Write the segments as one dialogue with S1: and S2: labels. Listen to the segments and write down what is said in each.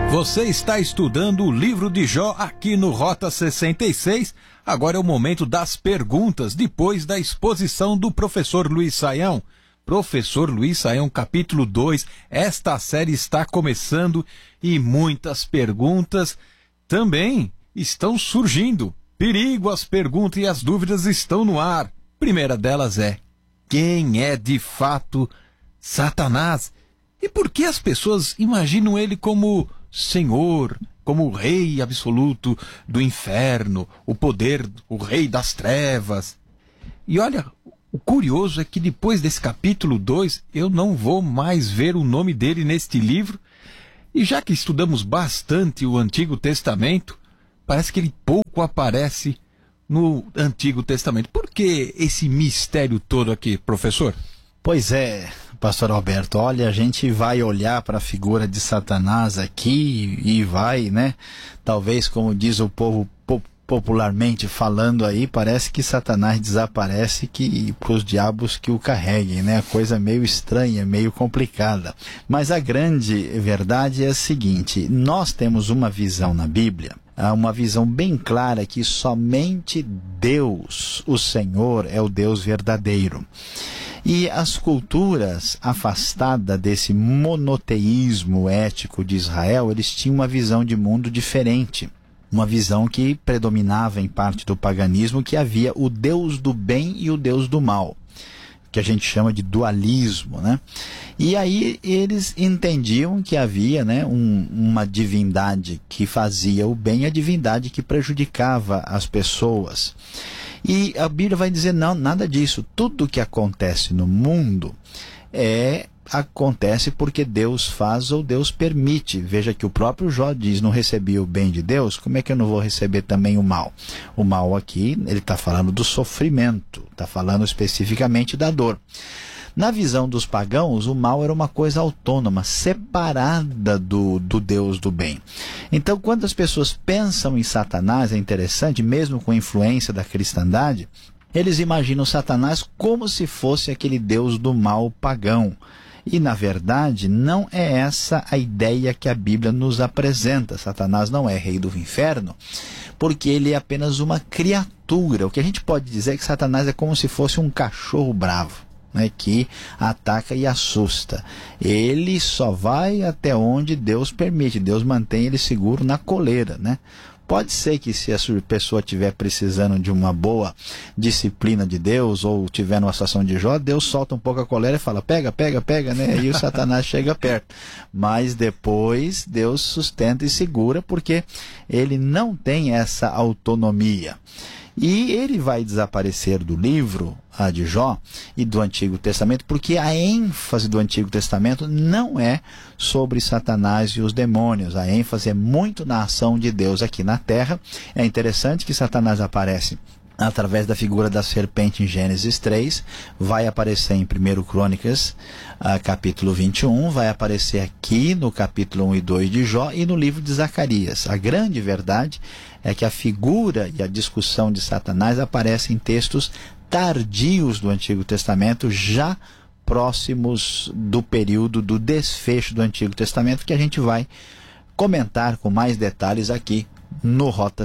S1: Você está estudando o livro de Jó aqui no Rota 66. Agora é o momento das perguntas, depois da exposição do professor Luiz Saião. Professor Luiz Saião, capítulo 2. Esta série está começando e muitas perguntas também estão surgindo. Perigo, as perguntas e as dúvidas estão no ar. Primeira delas é: quem é de fato Satanás? E por que as pessoas imaginam ele como Senhor, como o rei absoluto do inferno, o poder, o rei das trevas? E olha, o curioso é que depois desse capítulo 2, eu não vou mais ver o nome dele neste livro. E já que estudamos bastante o Antigo Testamento, parece que ele pouco aparece no Antigo Testamento. Por que esse mistério todo aqui, professor?
S2: Pois é, pastor Alberto, olha, a gente vai olhar para a figura de Satanás aqui e vai, né? Talvez, como diz o povo popularmente falando aí, parece que Satanás desaparece para os diabos que o carreguem, né? Coisa meio estranha, meio complicada. Mas a grande verdade é a seguinte: nós temos uma visão na Bíblia, uma visão bem clara que somente Deus, o Senhor, é o Deus verdadeiro. E as culturas afastadas desse monoteísmo ético de Israel, eles tinham uma visão de mundo diferente. Uma visão que predominava em parte do paganismo, que havia o Deus do bem e o Deus do mal, que a gente chama de dualismo, né? E aí eles entendiam que havia, né, uma divindade que fazia o bem e a divindade que prejudicava as pessoas. E a Bíblia vai dizer: não, nada disso. Tudo o que acontece no mundo acontece porque Deus faz ou Deus permite. Veja que o próprio Jó diz: não recebi o bem de Deus, como é que eu não vou receber também o mal? O mal aqui, ele está falando do sofrimento, está falando especificamente da dor. Na visão dos pagãos, o mal era uma coisa autônoma, separada do Deus do bem. Então, quando as pessoas pensam em Satanás, é interessante, mesmo com a influência da cristandade, eles imaginam Satanás como se fosse aquele Deus do mal pagão. E, na verdade, não é essa a ideia que a Bíblia nos apresenta. Satanás não é rei do inferno, porque ele é apenas uma criatura. O que a gente pode dizer é que Satanás é como se fosse um cachorro bravo, né, que ataca e assusta. Ele só vai até onde Deus permite. Deus mantém ele seguro na coleira, né? Pode ser que, se a pessoa estiver precisando de uma boa disciplina de Deus, ou estiver numa situação de Jó, Deus solta um pouco a coleira e fala: pega, pega, pega, né? E o Satanás chega perto. Mas depois Deus sustenta e segura, porque ele não tem essa autonomia. E ele vai desaparecer do livro de Jó e do Antigo Testamento, porque a ênfase do Antigo Testamento não é sobre Satanás e os demônios. A ênfase é muito na ação de Deus aqui na terra. É interessante que Satanás aparece através da figura da serpente em Gênesis 3, vai aparecer em 1 Crônicas, capítulo 21, vai aparecer aqui no capítulo 1 e 2 de Jó e no livro de Zacarias. A grande verdade é que a figura e a discussão de Satanás aparece em textos tardios do Antigo Testamento, já próximos do período do desfecho do Antigo Testamento, que a gente vai comentar com mais detalhes aqui no Rota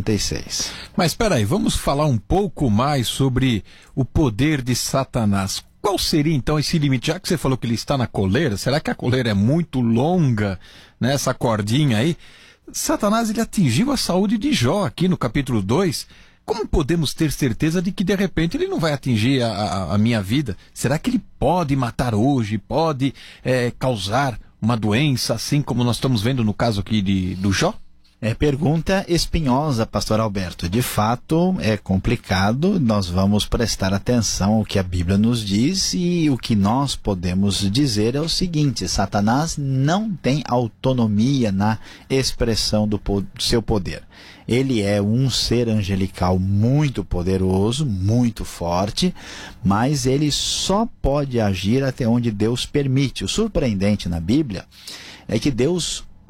S2: 66.
S1: Mas espera aí, vamos falar um pouco mais sobre o poder de Satanás. Qual seria então esse limite? Já que você falou que ele está na coleira, será que a coleira é muito longa, né, essa cordinha aí? Satanás, ele atingiu a saúde de Jó aqui no capítulo 2. Como podemos ter certeza de que de repente ele não vai atingir a minha vida? Será que ele pode matar hoje, pode causar uma doença, assim como nós estamos vendo no caso aqui do Jó?
S2: Pergunta espinhosa, pastor Alberto. De fato, é complicado. Nós vamos prestar atenção ao que a Bíblia nos diz, e o que nós podemos dizer é o seguinte: Satanás não tem autonomia na expressão do seu poder. Ele é um ser angelical muito poderoso, muito forte, mas ele só pode agir até onde Deus permite. O surpreendente na Bíblia é que Deus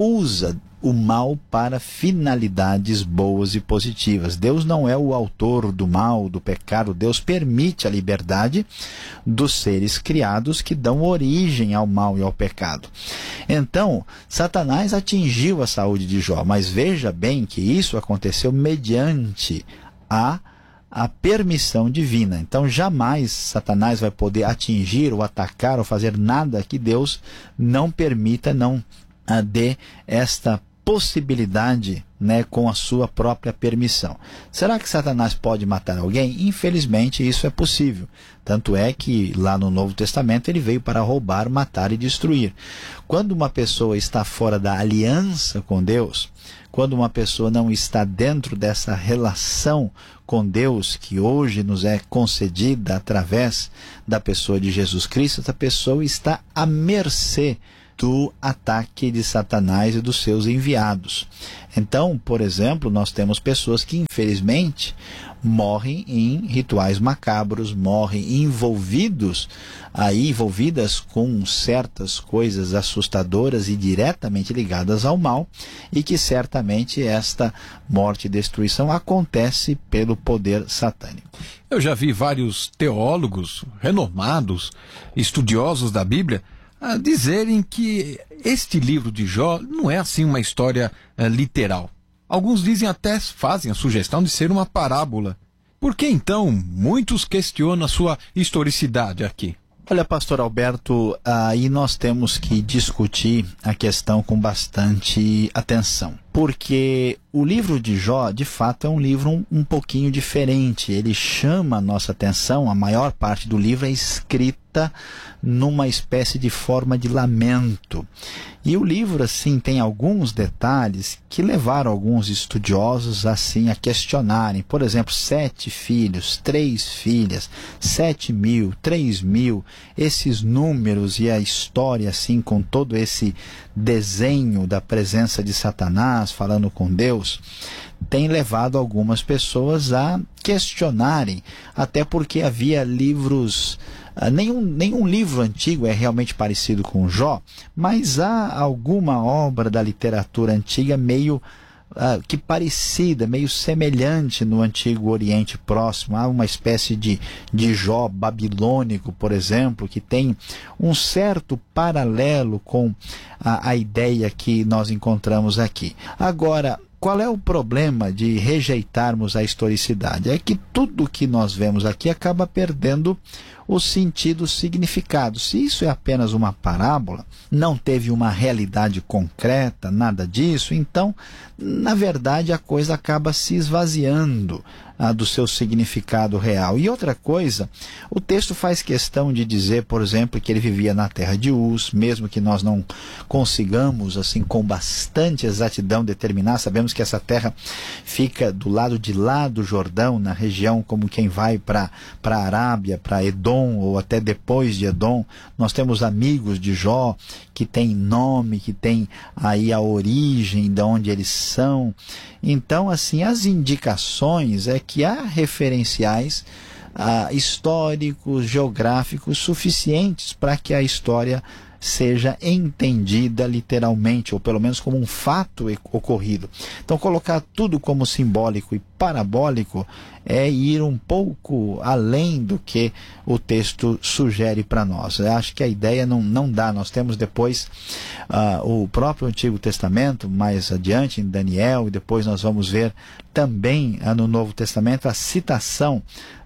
S2: usa o mal para finalidades boas e positivas. Deus não é o autor do mal, do pecado. Deus permite a liberdade dos seres criados que dão origem ao mal e ao pecado. Então, Satanás atingiu a saúde de Jó, mas veja bem que isso aconteceu mediante a permissão divina. Então jamais Satanás vai poder atingir ou atacar ou fazer nada que Deus não permita, não dê esta possibilidade, né, com a sua própria permissão. Será que Satanás pode matar alguém? Infelizmente isso é possível. Tanto é que lá no Novo Testamento ele veio para roubar, matar e destruir. Quando uma pessoa está fora da aliança com Deus, quando uma pessoa não está dentro dessa relação com Deus que hoje nos é concedida através da pessoa de Jesus Cristo, essa pessoa está à mercê do ataque de Satanás e dos seus enviados. Então, por exemplo, nós temos pessoas que infelizmente morrem em rituais macabros, morrem envolvidas com certas coisas assustadoras e diretamente ligadas ao mal, e que certamente esta morte e destruição acontece pelo poder satânico.
S1: Eu já vi vários teólogos renomados, estudiosos da Bíblia, a dizerem que este livro de Jó não é assim uma história literal. Alguns dizem até, fazem a sugestão de ser uma parábola. Por que então muitos questionam a sua historicidade aqui?
S2: Olha, pastor Alberto, aí nós temos que discutir a questão com bastante atenção. Porque o livro de Jó, de fato, é um livro um pouquinho diferente. Ele chama a nossa atenção, a maior parte do livro é escrita numa espécie de forma de lamento. E o livro, assim, tem alguns detalhes que levaram alguns estudiosos, assim, a questionarem. Por exemplo, 7 filhos, 3 filhas, 7.000, 3.000, esses números e a história, assim, com todo esse desenho da presença de Satanás falando com Deus, tem levado algumas pessoas a questionarem, até porque havia livros, nenhum livro antigo é realmente parecido com Jó, mas há alguma obra da literatura antiga meio que parecida, meio semelhante no Antigo Oriente Próximo. Há uma espécie de Jó babilônico, por exemplo, que tem um certo paralelo com a ideia que nós encontramos aqui. Agora, qual é o problema de rejeitarmos a historicidade? É que tudo que nós vemos aqui acaba perdendo o sentido, o significado. Se isso é apenas uma parábola, não teve uma realidade concreta, nada disso, então, na verdade, a coisa acaba se esvaziando do seu significado real. E outra coisa, o texto faz questão de dizer, por exemplo, que ele vivia na terra de Uz, mesmo que nós não consigamos, assim, com bastante exatidão determinar. Sabemos que essa terra fica do lado de lá do Jordão, na região como quem vai para a Arábia, para Edom, ou até depois de Edom. Nós temos amigos de Jó que tem nome, que tem aí a origem de onde eles são. Então, assim, as indicações é que há referenciais históricos, geográficos suficientes para que a história seja entendida literalmente, ou pelo menos como um fato ocorrido. Então, colocar tudo como simbólico e parabólico é ir um pouco além do que o texto sugere para nós. Eu acho que a ideia não dá. Nós temos depois o próprio Antigo Testamento, mais adiante em Daniel, e depois nós vamos ver também no Novo Testamento a citação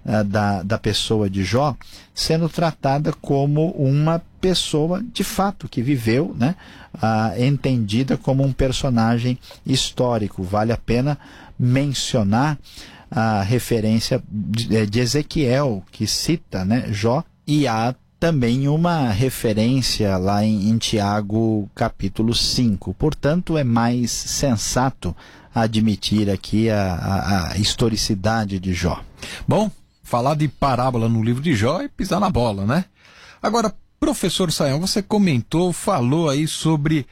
S2: da pessoa de Jó sendo tratada como uma pessoa de fato que viveu, né, entendida como um personagem histórico. Vale a pena mencionar a referência de Ezequiel, que cita, né, Jó, e há também uma referência lá em Tiago capítulo 5. Portanto, é mais sensato admitir aqui a historicidade de Jó.
S1: Bom, falar de parábola no livro de Jó é pisar na bola, né? Agora, professor Sayão, você falou aí sobre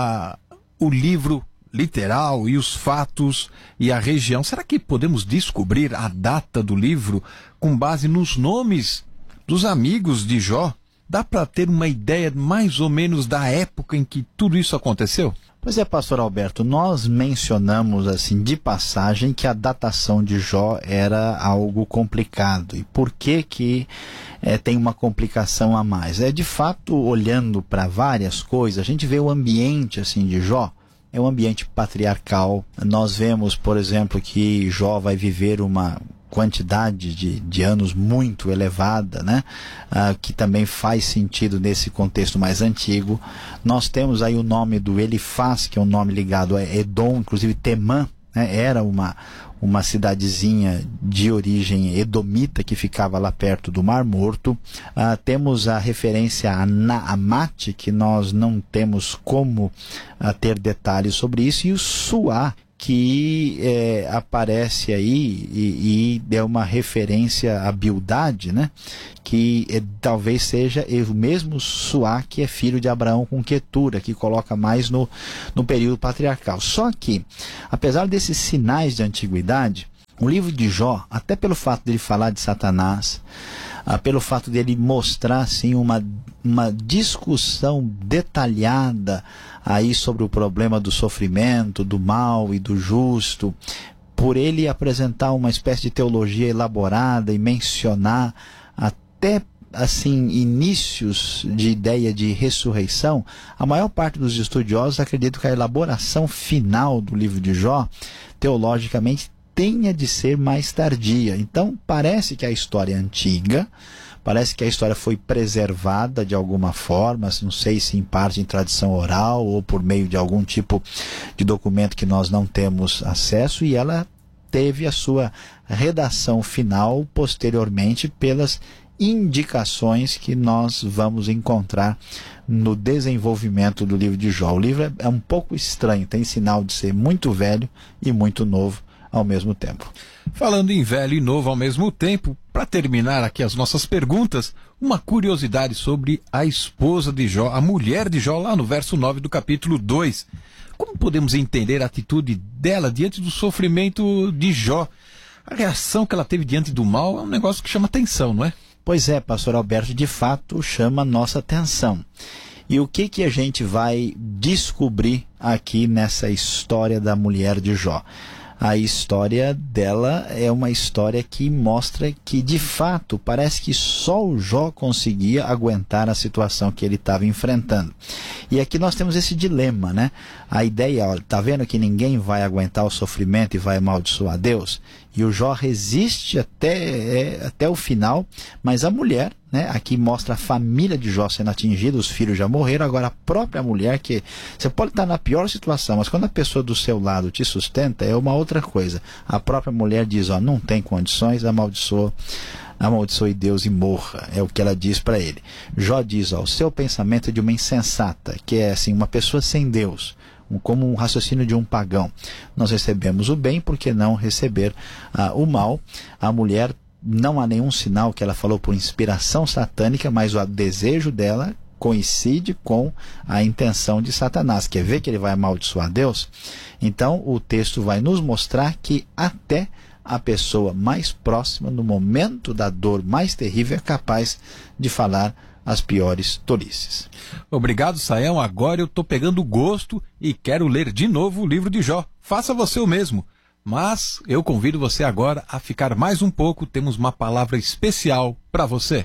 S1: o livro literal e os fatos e a região. Será que podemos descobrir a data do livro com base nos nomes dos amigos de Jó? Dá para ter uma ideia mais ou menos da época em que tudo isso aconteceu?
S2: Pois é, pastor Alberto, nós mencionamos assim de passagem que a datação de Jó era algo complicado. E por que tem uma complicação a mais? De fato, olhando para várias coisas, a gente vê o ambiente assim de Jó, é um ambiente patriarcal. Nós vemos, por exemplo, que Jó vai viver uma quantidade de anos muito elevada, né? Que também faz sentido nesse contexto mais antigo. Nós temos aí o nome do Elifaz, que é um nome ligado a Edom, inclusive Temã, né? Era uma cidadezinha de origem edomita que ficava lá perto do Mar Morto. Temos a referência a Naamate, que nós não temos como ter detalhes sobre isso, e o Suá, que aparece aí e é uma referência à Bildade, né? Que talvez seja o mesmo Suá que é filho de Abraão com Quetura, que coloca mais no período patriarcal. Só que, apesar desses sinais de antiguidade, o livro de Jó, até pelo fato de ele falar de Satanás, pelo fato de ele mostrar assim, uma discussão detalhada aí sobre o problema do sofrimento, do mal e do justo, por ele apresentar uma espécie de teologia elaborada e mencionar até assim inícios de ideia de ressurreição, a maior parte dos estudiosos acreditam que a elaboração final do livro de Jó, teologicamente, tenha de ser mais tardia. Então parece que a história é antiga, parece que a história foi preservada de alguma forma, não sei se em parte em tradição oral ou por meio de algum tipo de documento que nós não temos acesso, e ela teve a sua redação final posteriormente pelas indicações que nós vamos encontrar no desenvolvimento do livro de Jó. O livro é um pouco estranho, tem sinal de ser muito velho e muito novo ao mesmo tempo.
S1: Falando em velho e novo ao mesmo tempo, para terminar aqui as nossas perguntas, uma curiosidade sobre a esposa de Jó, a mulher de Jó, lá no verso 9 do capítulo 2. Como podemos entender a atitude dela diante do sofrimento de Jó? A reação que ela teve diante do mal é um negócio que chama atenção, não é?
S2: Pois é, pastor Alberto, de fato chama nossa atenção. E o que a gente vai descobrir aqui nessa história da mulher de Jó? A história dela é uma história que mostra que, de fato, parece que só o Jó conseguia aguentar a situação que ele estava enfrentando. E aqui nós temos esse dilema, né? A ideia, ó, tá vendo que ninguém vai aguentar o sofrimento e vai amaldiçoar Deus? E o Jó resiste até o final, mas a mulher, né, aqui mostra a família de Jó sendo atingida, os filhos já morreram, agora a própria mulher, que você pode estar na pior situação, mas quando a pessoa do seu lado te sustenta, é uma outra coisa. A própria mulher diz, ó, não tem condições, amaldiçoe Deus e morra, é o que ela diz para ele. Jó diz, ó, o seu pensamento é de uma insensata, que é assim, uma pessoa sem Deus, como um raciocínio de um pagão. Nós recebemos o bem, por que não receber o mal? A mulher, não há nenhum sinal que ela falou por inspiração satânica, mas o desejo dela coincide com a intenção de Satanás. Quer ver que ele vai amaldiçoar Deus? Então o texto vai nos mostrar que até a pessoa mais próxima, no momento da dor mais terrível, é capaz de falar as piores tolices.
S1: Obrigado, Saião. Agora eu estou pegando gosto e quero ler de novo o livro de Jó. Faça você o mesmo. Mas eu convido você agora a ficar mais um pouco. Temos uma palavra especial para você.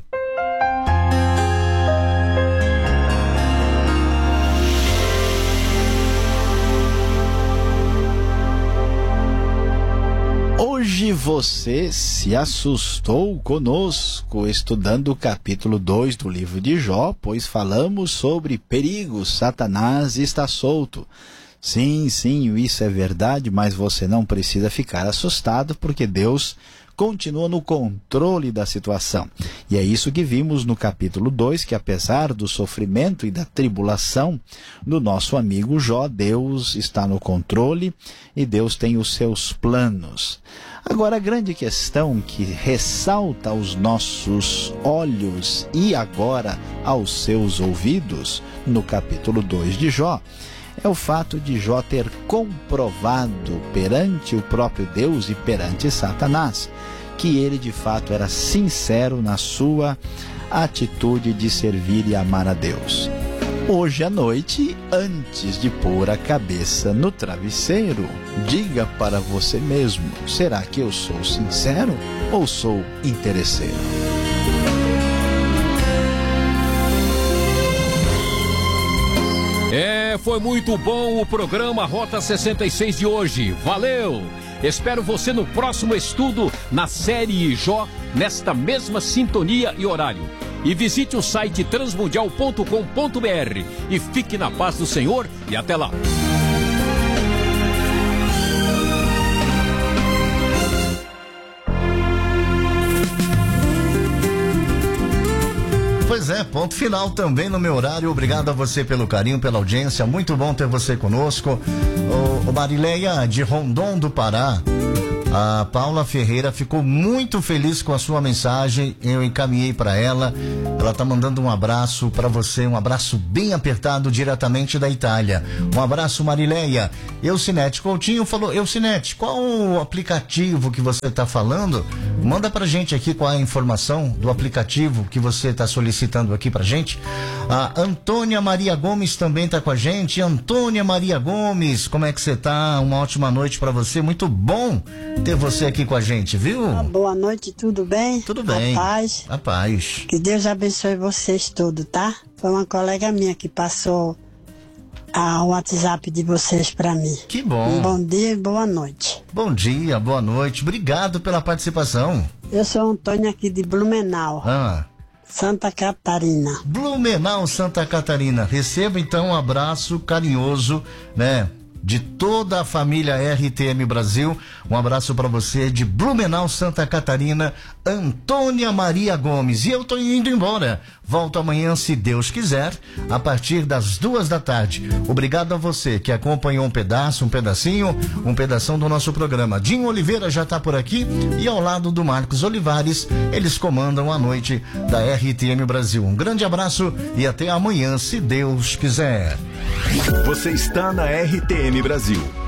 S2: Hoje você se assustou conosco estudando o capítulo 2 do livro de Jó, pois falamos sobre perigo, Satanás está solto. Sim, isso é verdade, mas você não precisa ficar assustado, porque Deus continua no controle da situação. E é isso que vimos no capítulo 2, que apesar do sofrimento e da tribulação do nosso amigo Jó, Deus está no controle e Deus tem os seus planos. Agora, a grande questão que ressalta aos nossos olhos e agora aos seus ouvidos, no capítulo 2 de Jó, é o fato de Jó ter comprovado perante o próprio Deus e perante Satanás que ele de fato era sincero na sua atitude de servir e amar a Deus. Hoje à noite, antes de pôr a cabeça no travesseiro, diga para você mesmo: será que eu sou sincero ou sou interesseiro?
S3: Foi muito bom o programa Rota 66 de hoje. Valeu! Espero você no próximo estudo na série Jó, nesta mesma sintonia e horário. E visite o site transmundial.com.br e fique na paz do Senhor e até lá.
S4: Pois é, ponto final também no meu horário. Obrigado a você pelo carinho, pela audiência. Muito bom ter você conosco. O Marileia de Rondon do Pará, a Paula Ferreira ficou muito feliz com a sua mensagem. Eu encaminhei para ela. Ela tá mandando um abraço para você, um abraço bem apertado diretamente da Itália. Um abraço, Marileia. Eucinete Coutinho falou: Eucinete, qual o aplicativo que você tá falando? Manda pra gente aqui qual é a informação do aplicativo que você tá solicitando aqui pra gente. A Antônia Maria Gomes também tá com a gente. Antônia Maria Gomes, como é que você tá? Uma ótima noite pra você. Muito bom ter você aqui com a gente, viu?
S5: Boa noite, tudo bem?
S4: Tudo bem.
S5: A paz.
S4: A paz.
S5: Que Deus abençoe vocês todos, tá? Foi uma colega minha que passou o WhatsApp de vocês pra mim.
S4: Que bom.
S5: Um bom dia e boa noite.
S4: Bom dia, boa noite. Obrigado pela participação.
S5: Eu sou Antônia aqui de Blumenau, Santa Catarina.
S4: Blumenau, Santa Catarina. Receba então um abraço carinhoso, né, de toda a família RTM Brasil. Um abraço para você de Blumenau, Santa Catarina, Antônia Maria Gomes. E eu tô indo embora. Volto amanhã, se Deus quiser, a partir das 14h. Obrigado a você que acompanhou um pedacinho do nosso programa. Dinho Oliveira já tá por aqui e ao lado do Marcos Olivares, eles comandam a noite da RTM Brasil. Um grande abraço e até amanhã, se Deus quiser.
S6: Você está na RTM Brasil.